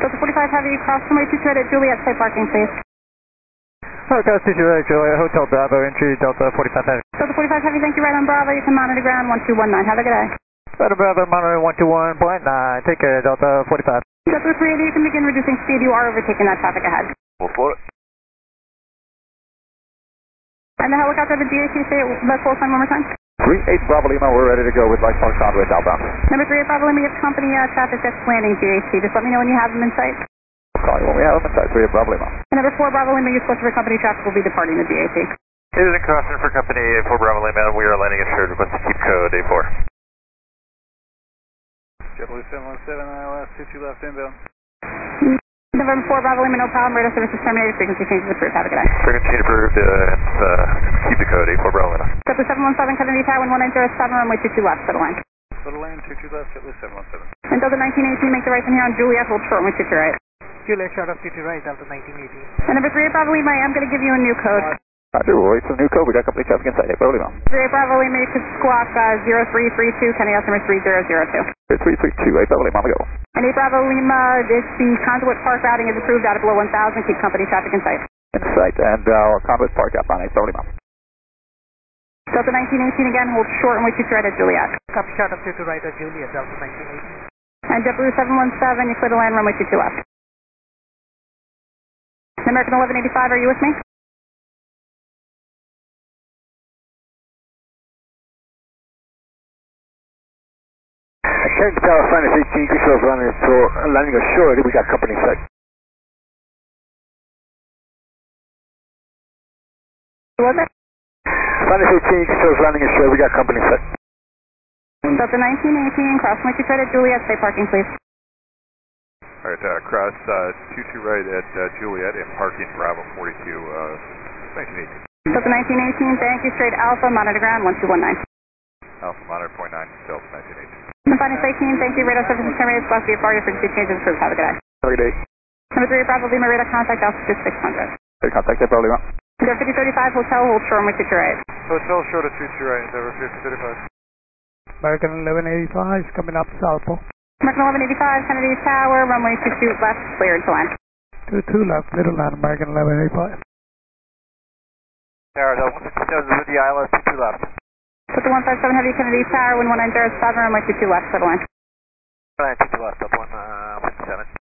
Delta 45 Heavy, cross runway 22 right at Juliet, site parking please. Cross 22 right at Juliet, Hotel Bravo, entry Delta 45 Heavy. Delta 45 Heavy, thank you, right on Bravo, you can monitor ground 1219, have a good day. Right on Bravo, monitor 121.9, take care, Delta 45. Delta 380, you can begin reducing speed, you are overtaking that traffic ahead. We'll float it. And the helicopter, the DAT, say the call sign one more time. 38 Bravo Lima, we're ready to go with Light Park Conway outbound. Number 38 Bravo Lima, you have company traffic that's landing DAT. Just let me know when you have them in sight. Call you when we have them in sight, 38 Bravo Lima. And number 4 Bravo Lima, you're supposed to for company traffic will be departing the DAT. It is a crossing for company 4 Bravo Lima, we are landing assured with the keep code A4. JetBlue 717, ILS 22 left inbound. November 4 Bravo Lima, no problem, radar service is terminated, frequency changes approved, have a good day. Frequency approved, keep the code A4 Bravo Lima. Delta 717 Kennedy Tower, 1907, runway 22 left, settle line. Settle line 22 left, JetBlue 717. And Delta 1918, make the right from here on Juliet, hold short, runway 22 right. Juliet short of 22 right, Delta 1918. And number 38 Bravo Lima, I am going to give you a new code. Roger, we'll wait for the new code, we got company traffic in sight, 8 Bravo Lima. 38 Bravo Lima, you could squawk 0332, Kenny House number 3002. 332, 8 Bravo Lima, on the go. And 8 Bravo Lima, the conduit park routing is approved out of below 1000, keep company traffic in sight. In sight, and Conway Park outbound, 8 Bravo Lima. Delta 1918 again, hold short and wait to right at Juliet. Copy short of 22 right at Juliet, Delta 1918. And JetBlue 717, you clear to land runway 22 left. American 1185, are you with me? Kennedy Tower, Finance 18, control landing assured, we got company sight. Who was it? Finance 18, controls landing assured, we got company sight. Delta 1918, cross runway 22 right at Juliet, stay parking please. Alright, cross 22 right at Juliet and parking Bravo 42, 1918. Delta 1918, thank you, straight Alpha, monitor ground 1219. Alpha monitor 0.9, Delta 1918. And Finance 18, thank you, radar service is terminated, squawk VFR, your frequency changes approved, have a good day. Have a good day. Number 3 Bravo Lima, radar contact altitude 600. Contact 8 Bravo Lima. Number 5035, hotel, hold short runway 22 right. Hotel short of 22 right, over 5035. American 1185 is coming up Salpo. American 1185, Kennedy Tower, runway 22 left, cleared to land. 22 left, middle land, American 1185. Alright, with the ILS 22 left. Put the 157 Heavy Kennedy Tower, 1907, runway 22 left, settle line. 22 left, up 157.